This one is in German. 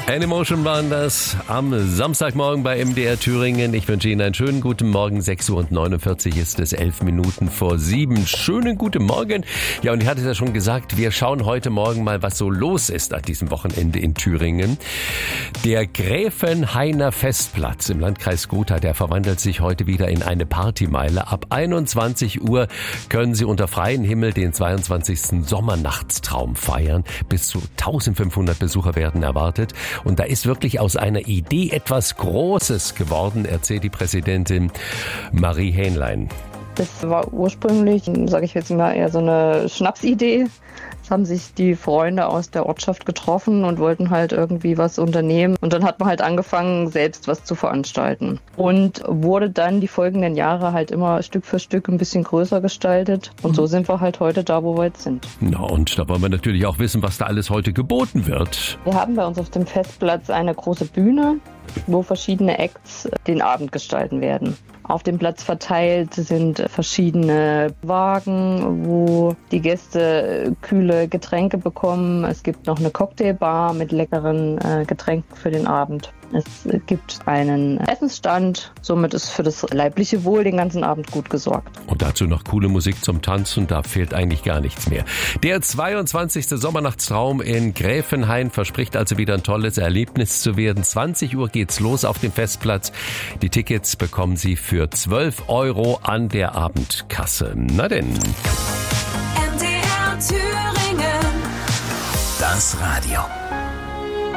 Anymotion waren das am Samstagmorgen bei MDR Thüringen. Ich wünsche Ihnen einen schönen guten Morgen. 6:49 ist es, 7:11. Schönen guten Morgen. Ja, und ich hatte es ja schon gesagt, wir schauen heute Morgen mal, was so los ist an diesem Wochenende in Thüringen. Der Gräfenhainer Festplatz im Landkreis Gotha, der verwandelt sich heute wieder in eine Partymeile. Ab 21 Uhr können Sie unter freiem Himmel den 22. Sommernachtstraum feiern. Bis zu 1500 Besucher werden erwartet. Und da ist wirklich aus einer Idee etwas Großes geworden, erzählt die Präsidentin Marie Hähnlein. Das war ursprünglich, sage ich jetzt mal, eher so eine Schnapsidee. Es haben sich die Freunde aus der Ortschaft getroffen und wollten halt irgendwie was unternehmen. Und dann hat man halt angefangen, selbst was zu veranstalten. Und wurde dann die folgenden Jahre halt immer Stück für Stück ein bisschen größer gestaltet. Und so sind wir halt heute da, wo wir jetzt sind. Na, und da wollen wir natürlich auch wissen, was da alles heute geboten wird. Wir haben bei uns auf dem Festplatz eine große Bühne, wo verschiedene Acts den Abend gestalten werden. Auf dem Platz verteilt sind verschiedene Wagen, wo die Gäste kühle Getränke bekommen. Es gibt noch eine Cocktailbar mit leckeren Getränken für den Abend. Es gibt einen Essensstand, somit ist für das leibliche Wohl den ganzen Abend gut gesorgt. Und dazu noch coole Musik zum Tanzen, da fehlt eigentlich gar nichts mehr. Der 22. Sommernachtstraum in Gräfenhain verspricht also wieder ein tolles Erlebnis zu werden. 20 Uhr geht's los auf dem Festplatz. Die Tickets bekommen Sie für 12 € an der Abendkasse. Na denn. MDR Thüringen. Das Radio.